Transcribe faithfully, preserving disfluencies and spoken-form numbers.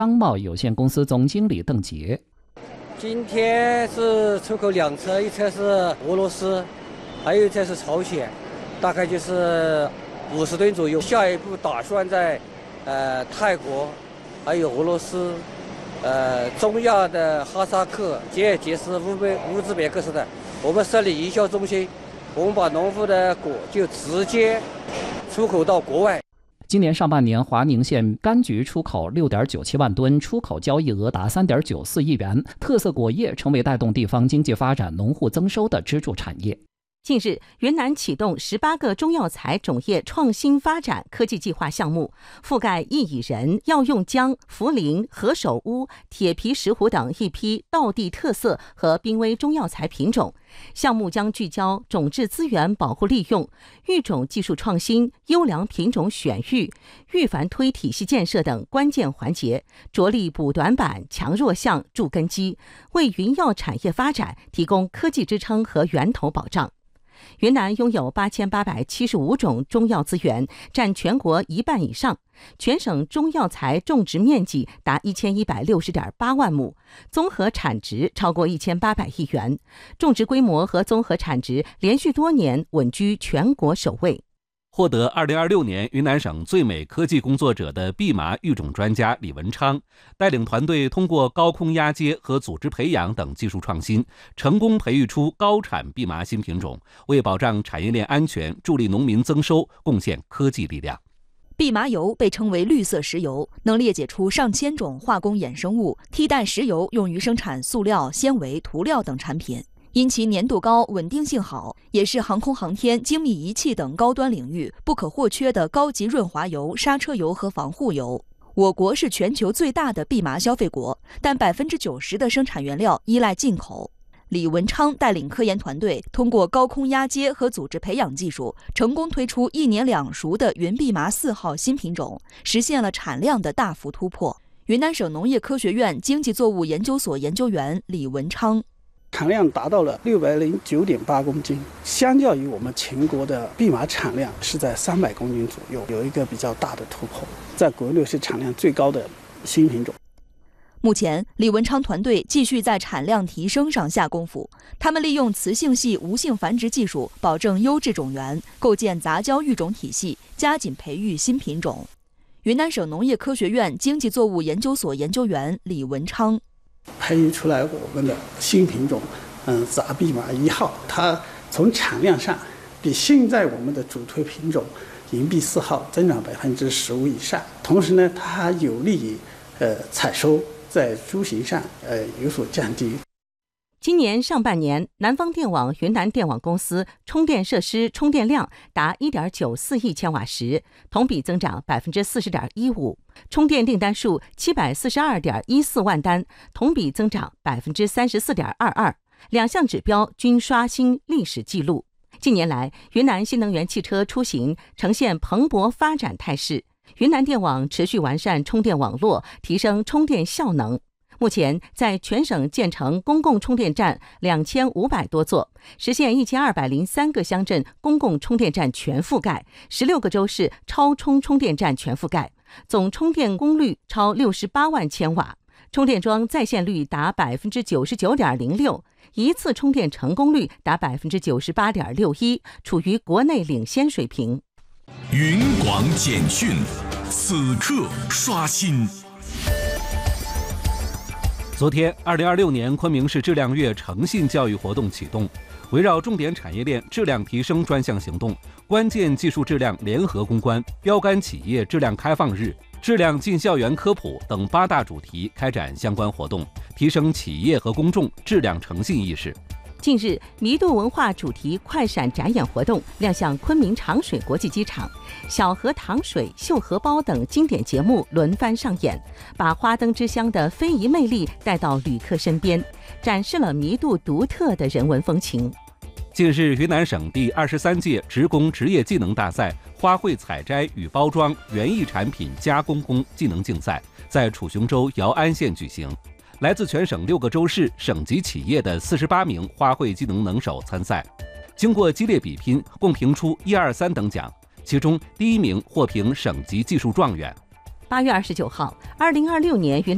商贸有限公司总经理邓杰。 今天是出口两车，一车是俄罗斯，还有一车是朝鲜，大概就是五十吨左右。下一步打算在呃泰国，还有俄罗斯。呃，中亚的哈萨克、吉尔吉斯、乌贝乌兹别克斯坦，我们设立营销中心，我们把农夫的果就直接出口到国外。 今年上半年，华宁县柑橘出口六点九七万吨，出口交易额达三点九四亿元，特色果业成为带动地方经济发展、农户增收的支柱产业。 近日，云南启动十八个中药材种业创新发展科技计划项目，覆盖益蚁人、药用姜、茯苓、何首乌、铁皮石斛等一批道地特色和濒危中药材品种。项目将聚焦种质资源保护利用、育种技术创新、优良品种选育、育繁推体系建设等关键环节，着力补短板、强弱项、筑根基，为云药产业发展提供科技支撑和源头保障。云南拥有八千八百七十五种中药资源，占全国一半以上。全省中药材种植面积达一千一百六十点八万亩，综合产值超过一千八百亿元，种植规模和综合产值连续多年稳居全国首位。 获得二零二六年云南省最美科技工作者的蓖麻育种专家李文昌，带领团队通过高空压接和组织培养等技术创新，成功培育出高产蓖麻新品种，为保障产业链安全、助力农民增收贡献科技力量。 蓖麻油被称为绿色石油，能裂解出上千种化工衍生物，替代石油用于生产塑料、纤维、涂料等产品。因其粘度高、稳定性好，也是航空航天、精密仪器等高端领域不可或缺的高级润滑油、刹车油和防护油。我国是全球最大的蓖麻消费国，但百分之九十的生产原料依赖进口。李文昌带领科研团队，通过高空压接和组织培养技术，成功推出一年两熟的云蓖麻四号新品种，实现了产量的大幅突破。云南省农业科学院经济作物研究所研究员李文昌。 产量达到了六百零九点八公斤，相较于我们全国的蓖麻产量是在三百公斤左右，有一个比较大的突破，在国内是产量最高的新品种。 目前，李文昌团队继续在产量提升上下功夫。他们利用雌性系无性繁殖技术，保证优质种源，构建杂交育种体系，加紧培育新品种。云南省农业科学院经济作物研究所研究员李文昌。 培育出来我们的新品种，嗯，杂蓖麻一号，它从产量上比现在我们的主推品种银蓖四号增长百分之十五以上。同时呢，它还有利于呃采收，在出行上呃有所降低。 今年上半年，南方电网云南电网公司充电设施充电量达 一点九四亿千瓦时，同比增长 百分之四十点一五， 充电订单数 七百四十二点一四万单，同比增长 百分之三十四点二二， 两项指标均刷新历史纪录。近年来，云南新能源汽车出行呈现蓬勃发展态势，云南电网持续完善充电网络，提升充电效能。目前，在全省建成公共充电站两千五百多座，实现一千二百零三个乡镇公共充电站全覆盖，十六个州市超充充电站全覆盖，总充电功率超六十八万千瓦，充电桩在线率达 百分之九十九点零六， 一次充电成功率达 百分之九十八点六一， 处于国内领先水平。 云广简讯，此刻刷新。 昨天，二零二六年昆明市质量月诚信教育活动启动，围绕重点产业链质量提升专项行动、关键技术质量联合攻关、标杆企业质量开放日、质量进校园科普等八大主题开展相关活动，提升企业和公众质量诚信意识。 近日，弥渡文化主题快闪展演活动亮相昆明长水国际机场，小河淌水、绣荷包等经典节目轮番上演，把花灯之乡的非遗魅力带到旅客身边，展示了弥渡独特的人文风情。 近日，云南省第二十三届职工职业技能大赛花卉采摘与包装园艺产品加工工技能竞赛在楚雄州姚安县举行。来自全省六个州市、省级企业的四十八名花卉技能能手参赛，经过激烈比拼，共评出一二三等奖，其中第一名获评省级技术状元。 八月二十九号，二零二六年云南